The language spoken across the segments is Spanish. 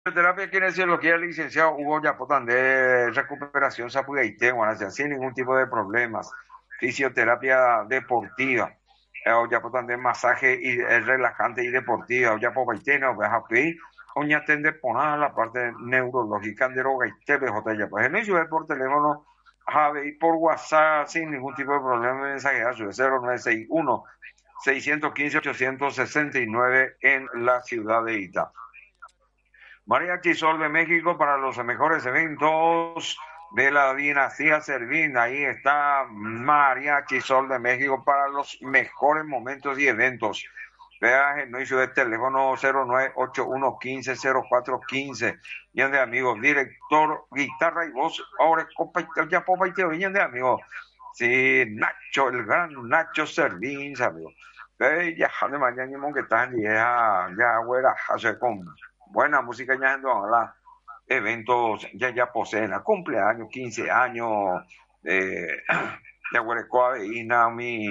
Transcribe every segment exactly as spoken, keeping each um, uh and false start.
Fisioterapia kinesiología, el licenciado Hugo Yapotán de recuperación Sapugaité, Guanacia, sin ningún tipo de problemas. Fisioterapia deportiva, eh, o Yapotán de masaje y eh, relajante y deportiva, o Yapobaité, no, Bejapi, Oña tende poner la parte neurológica de Rogaité, B J ya, pues en eso es por teléfono, Jave, y por WhatsApp, sin ningún tipo de problema, mensajear su cero nueve seis uno seis uno cinco ocho seis nueve en la ciudad de Ita. Mariachi Sol de México para los mejores eventos de la dinastía Servín. Ahí está Mariachi Sol de México para los mejores momentos y eventos. Vean, no hizo el teléfono cero nueve ocho uno uno cinco cero cuatro uno cinco. Bien de amigos, director, guitarra y voz. Ahora, ya popa y te oyen de amigos. Sí, Nacho, el gran Nacho Servín, amigos. Ya, de mañana que están ya, ya, güera, hace con buena música ya en la eventos ya ya poseen cumpleaños, quince años, eh, de Huerecoa y mi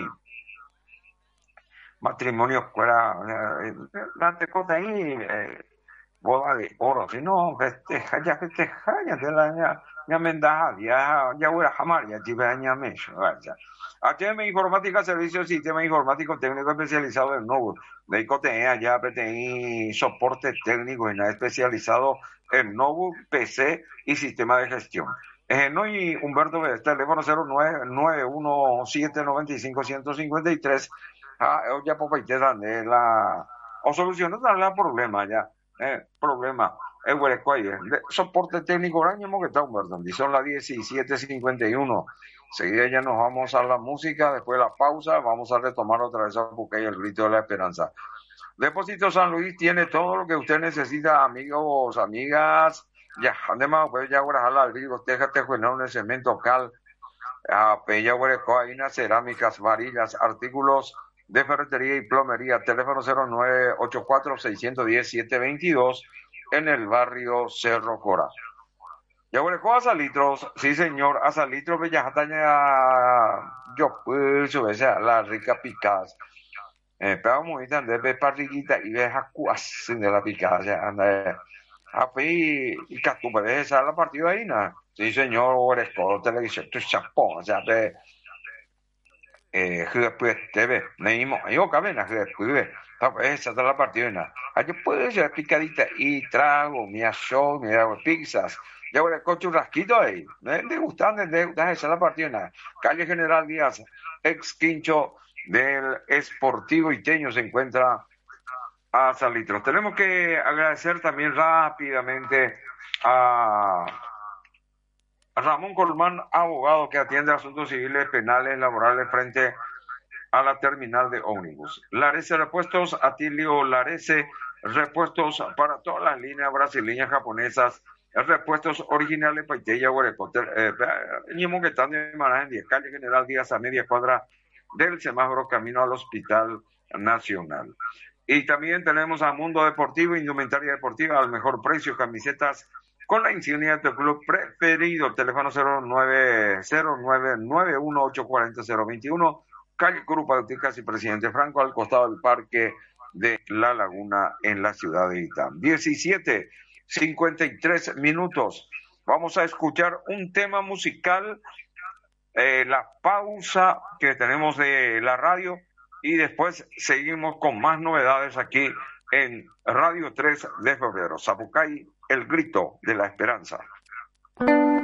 matrimonio fuera, eh, la cosa ahí, eh, boda de oro, si no, festeja, ya festeja, ya te la, ya, ya me da, ya, ya voy a jamar, ya te voy a me, ya. A T M Informática, Servicios, Sistema Informático Técnico Especializado en Novo. De ahí tenía ya P T I, soporte técnico y nada especializado en Novo, P C y sistema de gestión. Eh, no y Humberto, teléfono cero nueve nueve uno siete nueve cinco uno cinco tres. Ah, ya por ahí te dan la, o soluciones darle el problema ya. Eh, problema. Eh, soporte técnico, año que está Humberto. Y son las diecisiete cincuenta y uno. Seguida ya nos vamos a la música, después de la pausa, vamos a retomar otra vez a Bucay, el grito de la esperanza. Depósito San Luis tiene todo lo que usted necesita, amigos, amigas. Ya, además, pues ya ahora jala al vivo, déjate jugar en el cemento cal, a Pella, Huerecoaína, cerámicas, varillas, artículos de ferretería y plomería. Teléfono cero nueve ocho cuatro seis uno cero siete dos dos en el barrio Cerro Cora. Ya hueco a salitros, sí señor, a salitros bella jataña, yo pues, o sea, la rica picaz. Eh, pero muy bien, de ver parrillita y ve jacuas de la picada, o sea, anda, a y y catupe de esa la partida ahí, ¿no? Sí señor, hueco, televisión, tu chapón, o sea, de, eh, pues, te ve, me mismo, yo cabena, pues, esa es la partida, allí puede ser picadita y trago, mi show, mi pizzas. Ya voy con churrasquito ahí. ¿Eh? Degustando, degustando, esa es la partida. Calle General Díaz, ex quincho del Esportivo Iteño, se encuentra a Salitros. Tenemos que agradecer también rápidamente a, a Ramón Colmán, abogado que atiende asuntos civiles, penales, laborales frente a la terminal de ómnibus. Larece Repuestos, Atilio Larece Repuestos para todas las líneas brasileñas, japonesas, repuestos originales, Paitella, Huerecote, eh, que están de Maná en diez, calle General Díaz, a media cuadra del semáforo camino al Hospital Nacional. Y también tenemos a Mundo Deportivo, indumentaria deportiva al mejor precio, camisetas con la insignia de tu club preferido. Teléfono cero nueve cero nueve nueve uno ocho cuatro cero cero dos uno, calle Cruz Pauticas y Presidente Franco, al costado del Parque de La Laguna en la ciudad de Itá. diecisiete cincuenta y tres minutos. Vamos a escuchar un tema musical, eh, la pausa que tenemos de la radio y después seguimos con más novedades aquí en Radio tres de Febrero. Zapucay, el grito de la esperanza.